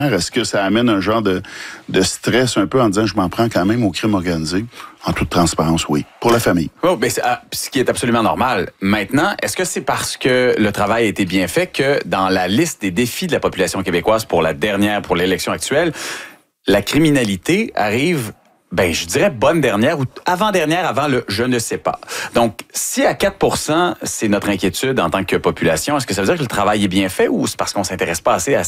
Est-ce que ça amène un genre de stress un peu en disant je m'en prends quand même au crime organisé? En toute transparence, oui. Pour la famille. Oh, ben ce qui est absolument normal. Maintenant, est-ce que c'est parce que le travail a été bien fait que dans la liste des défis de la population québécoise pour l'élection actuelle, la criminalité arrive, je dirais bonne dernière ou avant-dernière avant le « je ne sais pas ». Donc, si à 4%, c'est notre inquiétude en tant que population, est-ce que ça veut dire que le travail est bien fait ou c'est parce qu'on s'intéresse pas assez à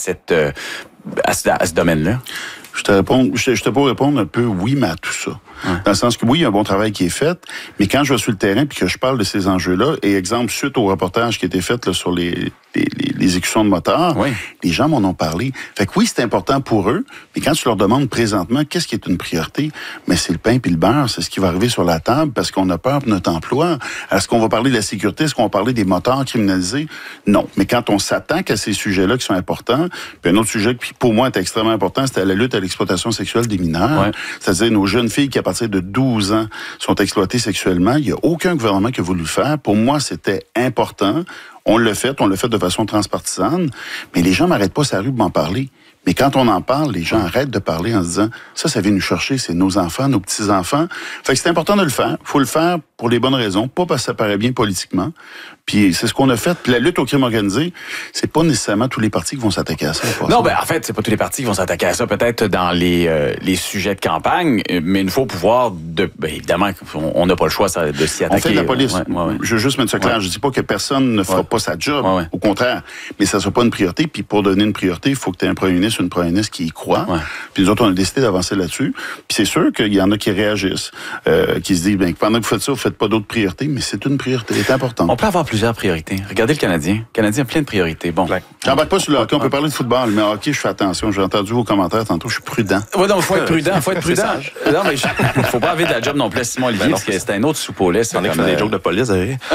ce domaine-là? Je te peux répondre un peu oui, mais à tout ça. Ouais. Dans le sens que oui, il y a un bon travail qui est fait, mais quand je vais sur le terrain puis que je parle de ces enjeux-là, et exemple, suite au reportage qui a été fait là, sur les exécutions de motards, oui. Les gens m'en ont parlé. Fait que oui, c'est important pour eux, mais quand tu leur demandes présentement qu'est-ce qui est une priorité, mais c'est le pain puis le beurre, c'est ce qui va arriver sur la table parce qu'on a peur de notre emploi. Est-ce qu'on va parler de la sécurité? Est-ce qu'on va parler des motards criminalisés? Non. Mais quand on s'attaque à ces sujets-là qui sont importants, puis un autre sujet qui pour moi est extrêmement important, c'était la lutte à l'exploitation sexuelle des mineurs. Ouais. C'est-à-dire nos jeunes filles qui, à partir de 12 ans, sont exploitées sexuellement. Il n'y a aucun gouvernement qui a voulu le faire. Pour moi, c'était important. On l'a fait de façon transpartisane, mais les gens m'arrêtent pas sur la rue pour m'en parler. Mais quand on en parle, les gens arrêtent de parler en se disant ça vient nous chercher, c'est nos enfants, nos petits-enfants. Fait que c'est important de le faire. Faut le faire pour les bonnes raisons, pas parce que ça paraît bien politiquement. Puis c'est ce qu'on a fait. Puis la lutte au crime organisé, c'est pas nécessairement tous les partis qui vont s'attaquer à ça. Non, en fait, c'est pas tous les partis qui vont s'attaquer à ça. Peut-être dans les sujets de campagne, mais il faut pouvoir évidemment, on n'a pas le choix de s'y attaquer. On fait de la police. Ouais. Je veux juste mettre ça clair. Je dis pas que personne ne fera pas sa job. Ouais. Au contraire. Mais ça sera pas une priorité. Puis pour donner une priorité, il faut que tu aies un premier ministre ou une première ministre qui y croit. Ouais. Puis nous autres, on a décidé d'avancer là-dessus. Puis c'est sûr qu'il y en a qui réagissent, qui se disent, pendant que vous faites ça, vous faites pas d'autres priorités, mais c'est une priorité, c'est important. On peut avoir plusieurs priorités. Regardez le Canadien. Le Canadien a plein de priorités. Bon. J'embarque pas sur le hockey. On peut parler de football, mais hockey, je fais attention. J'ai entendu vos commentaires tantôt. Je suis prudent. Oui, donc, faut être prudent. Non, mais faut pas avoir de la job non plus à Simon Olivier, parce que c'est un autre soupe-au-lait. On a fait des jokes de police, vous savez.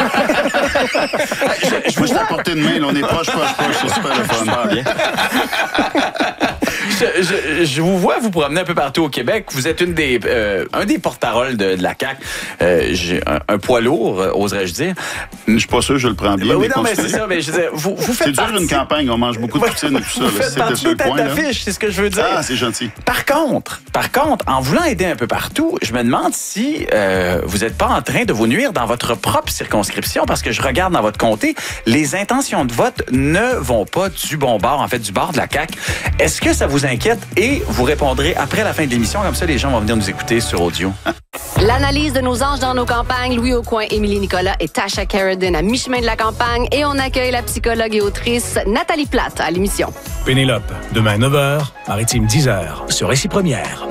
Moi, je t'ai apporté une main. On est proche. C'est super le fun. Bien. Je vous vois vous promener un peu partout au Québec. Vous êtes un des porte-paroles de la CAQ. J'ai un poids lourd, oserais-je dire. Je suis pas sûr que je le prends bien. Oui, non, mais c'est ça. Mais je veux dire, vous faites c'est dur une campagne. On mange beaucoup de poutine et tout ça. Vous faites partie de tête d'affiche, c'est ce que je veux dire. Ah, c'est gentil. Par contre, en voulant aider un peu partout, je me demande si vous n'êtes pas en train de vous nuire dans votre propre circonscription, parce que je regarde dans votre comté, les intentions de vote ne vont pas du bon bord, en fait, du bord de la CAQ. Est-ce que ça vous inquiète? Et vous répondrez après la fin de l'émission, comme ça les gens vont venir nous écouter sur audio. L'analyse de nos anges dans nos campagnes, Louis Aucoin, Émilie Nicolas et Tasha Carradine à mi-chemin de la campagne, et on accueille la psychologue et autrice Nathalie Plate à l'émission. Pénélope, demain 9h, Maritime 10h, sur Récit Première.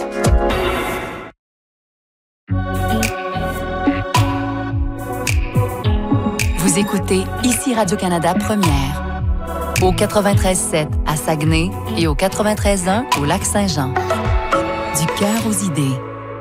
Vous écoutez ici Radio-Canada Première. Au 93.7 à Saguenay et au 93.1 au Lac-Saint-Jean. Du cœur aux idées.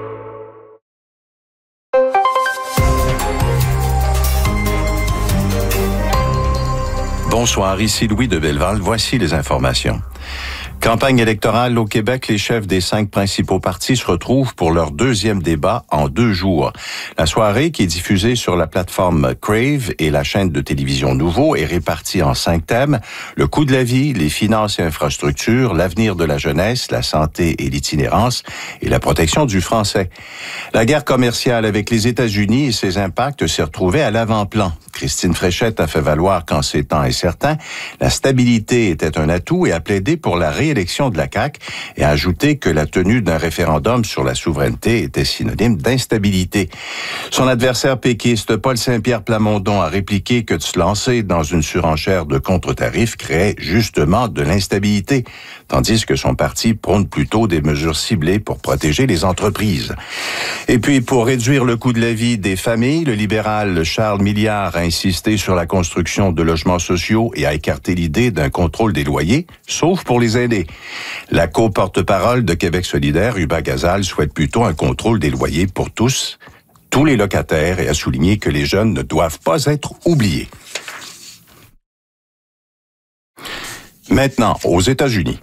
Bonsoir, ici Louis de Belleval. Voici les informations. Campagne électorale au Québec, les chefs des 5 principaux partis se retrouvent pour leur deuxième débat en 2 jours. La soirée, qui est diffusée sur la plateforme Crave et la chaîne de télévision Nouveau, est répartie en 5 thèmes: le coût de la vie, les finances et infrastructures, l'avenir de la jeunesse, la santé et l'itinérance et la protection du français. La guerre commerciale avec les États-Unis et ses impacts s'est retrouvée à l'avant-plan. Christine Fréchette a fait valoir qu'en ces temps incertains, la stabilité était un atout et a plaidé pour la réélection de la CAQ et a ajouté que la tenue d'un référendum sur la souveraineté était synonyme d'instabilité. Son adversaire péquiste, Paul Saint-Pierre Plamondon, a répliqué que de se lancer dans une surenchère de contre-tarifs créait justement de l'instabilité, tandis que son parti prône plutôt des mesures ciblées pour protéger les entreprises. Et puis, pour réduire le coût de la vie des familles, le libéral Charles Milliard a insisté sur la construction de logements sociaux et a écarté l'idée d'un contrôle des loyers, sauf pour les aînés. La co-porte-parole de Québec solidaire, Hubert Gazal, souhaite plutôt un contrôle des loyers pour tous les locataires, et a souligné que les jeunes ne doivent pas être oubliés. Maintenant, aux États-Unis.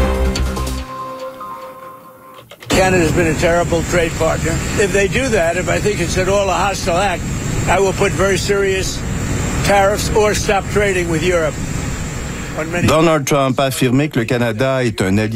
Canada's been a terrible trade partner. If they do that, if I think it's at all a hostile act, I will put very serious tariffs or stop trading with Europe. when many Donald Trump a affirmé que le Canada est un allié